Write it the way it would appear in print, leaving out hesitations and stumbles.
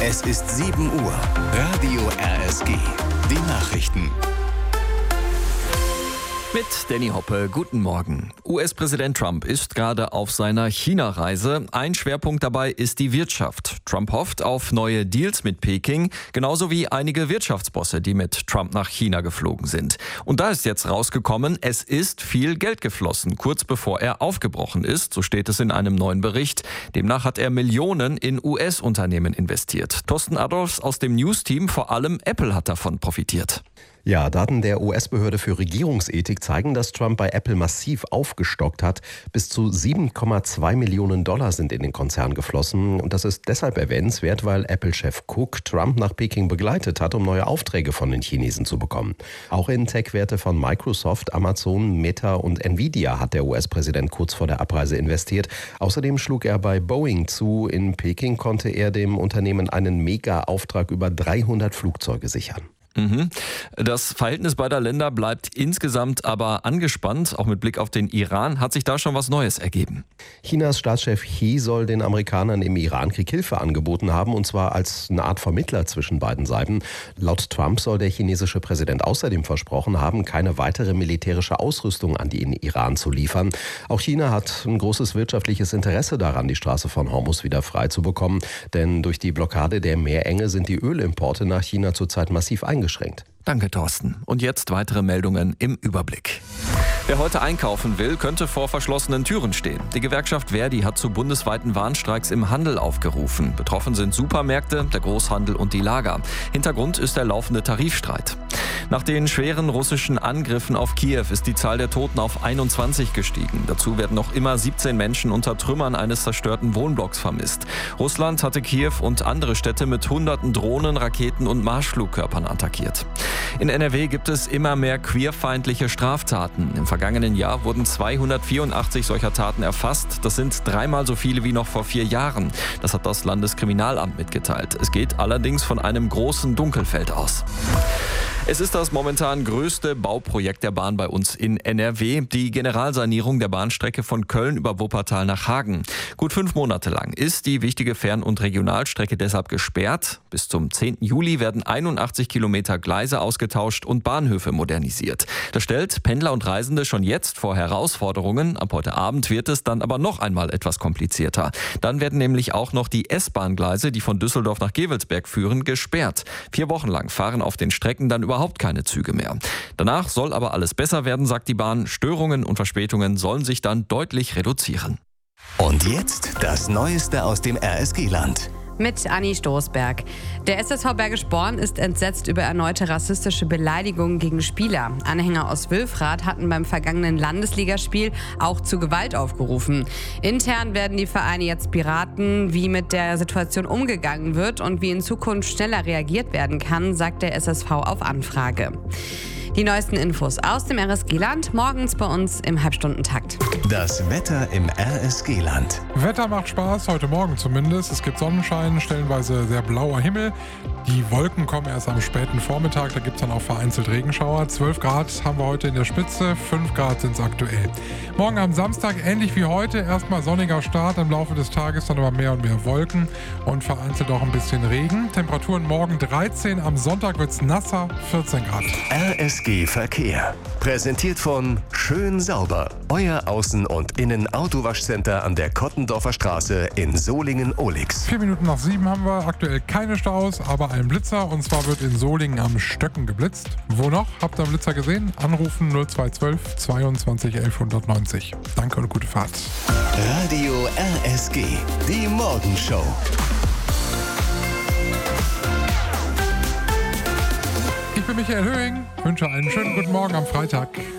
Es ist 7 Uhr. Radio RSG. Die Nachrichten. Mit Danny Hoppe, guten Morgen. US-Präsident Trump ist gerade auf seiner China-Reise. Ein Schwerpunkt dabei ist die Wirtschaft. Trump hofft auf neue Deals mit Peking, genauso wie einige Wirtschaftsbosse, die mit Trump nach China geflogen sind. Und da ist jetzt rausgekommen, es ist viel Geld geflossen, kurz bevor er aufgebrochen ist, so steht es in einem neuen Bericht. Demnach hat er Millionen in US-Unternehmen investiert. Thorsten Adolfs aus dem News-Team, vor allem Apple hat davon profitiert. Ja, Daten der US-Behörde für Regierungsethik zeigen, dass Trump bei Apple massiv aufgestockt hat. Bis zu 7,2 Millionen Dollar sind in den Konzern geflossen. Und das ist deshalb erwähnenswert, weil Apple-Chef Cook Trump nach Peking begleitet hat, um neue Aufträge von den Chinesen zu bekommen. Auch in Tech-Werte von Microsoft, Amazon, Meta und Nvidia hat der US-Präsident kurz vor der Abreise investiert. Außerdem schlug er bei Boeing zu. In Peking konnte er dem Unternehmen einen Mega-Auftrag über 300 Flugzeuge sichern. Das Verhältnis beider Länder bleibt insgesamt aber angespannt. Auch mit Blick auf den Iran hat sich da schon was Neues ergeben. Chinas Staatschef Xi soll den Amerikanern im Irankrieg Hilfe angeboten haben, und zwar als eine Art Vermittler zwischen beiden Seiten. Laut Trump soll der chinesische Präsident außerdem versprochen haben, keine weitere militärische Ausrüstung an den Iran zu liefern. Auch China hat ein großes wirtschaftliches Interesse daran, die Straße von Hormuz wieder frei zu bekommen. Denn durch die Blockade der Meerenge sind die Ölimporte nach China zurzeit massiv eingeschränkt. Danke, Thorsten. Und jetzt weitere Meldungen im Überblick. Wer heute einkaufen will, könnte vor verschlossenen Türen stehen. Die Gewerkschaft Verdi hat zu bundesweiten Warnstreiks im Handel aufgerufen. Betroffen sind Supermärkte, der Großhandel und die Lager. Hintergrund ist der laufende Tarifstreit. Nach den schweren russischen Angriffen auf Kiew ist die Zahl der Toten auf 21 gestiegen. Dazu werden noch immer 17 Menschen unter Trümmern eines zerstörten Wohnblocks vermisst. Russland hatte Kiew und andere Städte mit hunderten Drohnen, Raketen und Marschflugkörpern attackiert. In NRW gibt es immer mehr queerfeindliche Straftaten. Im vergangenen Jahr wurden 284 solcher Taten erfasst. Das sind 3-mal so viele wie noch vor 4 Jahren. Das hat das Landeskriminalamt mitgeteilt. Es geht allerdings von einem großen Dunkelfeld aus. Es ist das momentan größte Bauprojekt der Bahn bei uns in NRW, die Generalsanierung der Bahnstrecke von Köln über Wuppertal nach Hagen. Gut 5 Monate lang ist die wichtige Fern- und Regionalstrecke deshalb gesperrt. Bis zum 10. Juli werden 81 Kilometer Gleise ausgetauscht und Bahnhöfe modernisiert. Das stellt Pendler und Reisende schon jetzt vor Herausforderungen. Ab heute Abend wird es dann aber noch einmal etwas komplizierter. Dann werden nämlich auch noch die S-Bahn-Gleise, die von Düsseldorf nach Gevelsberg führen, gesperrt. 4 Wochen lang fahren auf den Strecken dann überhaupt keine Züge mehr. Danach soll aber alles besser werden, sagt die Bahn. Störungen und Verspätungen sollen sich dann deutlich reduzieren. Und jetzt das Neueste aus dem RSG-Land. Mit Anni Stoßberg. Der SSV Bergisch Born ist entsetzt über erneute rassistische Beleidigungen gegen Spieler. Anhänger aus Wülfrath hatten beim vergangenen Landesligaspiel auch zu Gewalt aufgerufen. Intern werden die Vereine jetzt beraten, wie mit der Situation umgegangen wird und wie in Zukunft schneller reagiert werden kann, sagt der SSV auf Anfrage. Die neuesten Infos aus dem RSG-Land morgens bei uns im Halbstundentakt. Das Wetter im RSG-Land. Wetter macht Spaß, heute Morgen zumindest. Es gibt Sonnenschein, stellenweise sehr blauer Himmel. Die Wolken kommen erst am späten Vormittag, da gibt es dann auch vereinzelt Regenschauer. 12 Grad haben wir heute in der Spitze, 5 Grad sind es aktuell. Morgen am Samstag ähnlich wie heute, erstmal sonniger Start, im Laufe des Tages dann aber mehr und mehr Wolken und vereinzelt auch ein bisschen Regen. Temperaturen morgen 13, am Sonntag wird es nasser, 14 Grad. RSG Verkehr. Präsentiert von Schön Sauber. Euer Außen- und Innen-Autowaschcenter an der Kottendorfer Straße in Solingen-Ohlix. 4 Minuten nach 7 haben wir aktuell keine Staus, aber ein Blitzer. Und zwar wird in Solingen am Stöcken geblitzt. Wo noch? Habt ihr einen Blitzer gesehen? Anrufen 0212 22 1190. Danke und gute Fahrt. Radio RSG. Die Morgenshow. Ich bin Michael Höhing, wünsche einen schönen guten Morgen am Freitag.